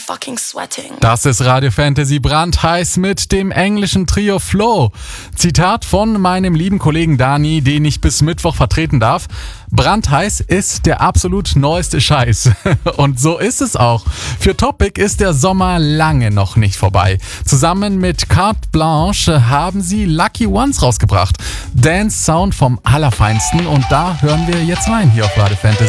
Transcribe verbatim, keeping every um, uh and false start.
fucking sweating. Das ist Radio Fantasy brandheiß mit dem englischen Trio Flo. Zitat von meinem lieben Kollegen Dani, den ich bis Mittwoch vertreten darf. Brandheiß ist der absolut neueste Scheiß. Und so ist es auch. Für Topic ist der Sommer lange noch nicht vorbei. Zusammen mit Carte Blanche haben sie Lucky Ones rausgebracht. Dance Sound vom Allerfeinsten. Und da hören wir jetzt rein hier auf Radio Fantasy.